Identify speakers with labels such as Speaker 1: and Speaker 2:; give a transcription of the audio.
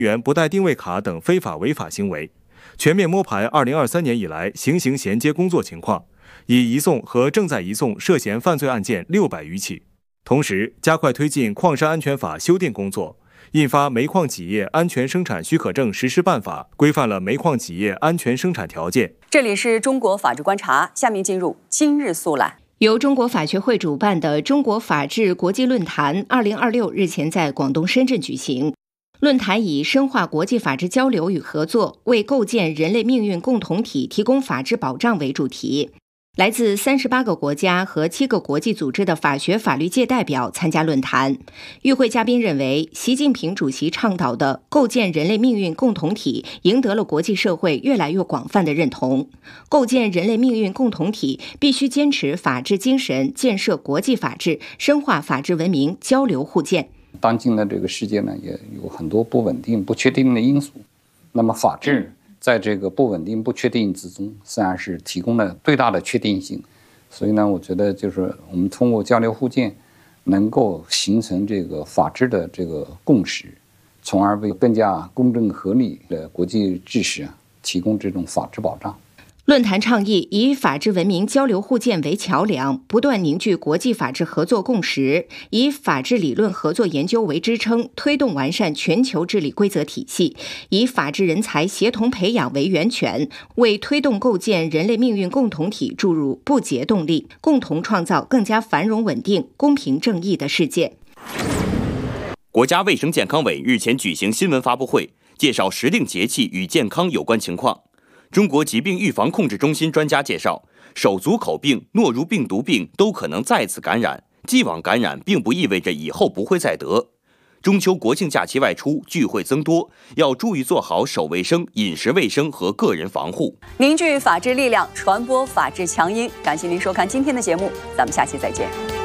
Speaker 1: 员不带定位卡等非法违法行为，全面摸排2023年以来行刑衔接工作情况，已移送和正在移送涉嫌犯罪案件600余起。同时，加快推进矿山安全法修订工作，印发《煤矿企业安全生产许可证实施办法》，规范了煤矿企业安全生产条件。
Speaker 2: 这里是中国法治观察，下面进入今日速览。
Speaker 3: 由中国法学会主办的中国法治国际论坛2026日前在广东深圳举行。论坛以深化国际法治交流与合作，为构建人类命运共同体提供法治保障为主题。来自38个国家和7个国际组织的法学法律界代表参加论坛。与会嘉宾认为，习近平主席倡导的构建人类命运共同体赢得了国际社会越来越广泛的认同。构建人类命运共同体必须坚持法治精神，建设国际法治，深化法治文明交流互鉴。
Speaker 4: 当今的这个世界呢，也有很多不稳定、不确定的因素。那么法治在这个不稳定、不确定之中，实际上是提供了最大的确定性。所以呢，我觉得就是我们通过交流互鉴，能够形成这个法治的这个共识，从而为更加公正合理的国际秩序提供这种法治保障。
Speaker 3: 论坛倡议以法治文明交流互鉴为桥梁，不断凝聚国际法治合作共识，以法治理论合作研究为支撑，推动完善全球治理规则体系，以法治人才协同培养为源泉，为推动构建人类命运共同体注入不竭动力，共同创造更加繁荣稳定、公平正义的世界。
Speaker 5: 国家卫生健康委日前举行新闻发布会，介绍时令节气与健康有关情况。中国疾病预防控制中心专家介绍，手足口病、诺如病毒病都可能再次感染，既往感染并不意味着以后不会再得。中秋国庆假期外出聚会增多，要注意做好手卫生、饮食卫生和个人防护。
Speaker 2: 凝聚法治力量，传播法治强音。感谢您收看今天的节目，咱们下期再见。